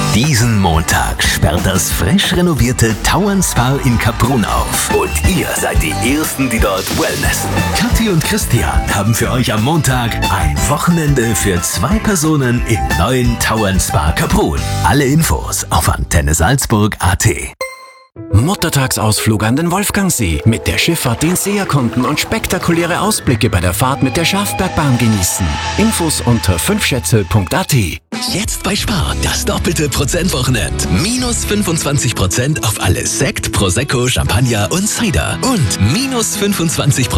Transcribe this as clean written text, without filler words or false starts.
Diesen Montag sperrt das frisch renovierte Tauern Spa in Kaprun auf. Und ihr seid die Ersten, die dort wellnessen. Kathi und Christian haben für euch am Montag ein Wochenende für 2 Personen im neuen Tauern Spa Kaprun. Alle Infos auf antennesalzburg.at. Muttertagsausflug an den Wolfgangsee. Mit der Schifffahrt den See erkunden und spektakuläre Ausblicke bei der Fahrt mit der Schafbergbahn genießen. Infos unter 5schätze.at. Jetzt bei Spar das doppelte Prozentwochenend. Minus 25% auf alles Sekt, Prosecco, Champagner und Cider. Und minus 25%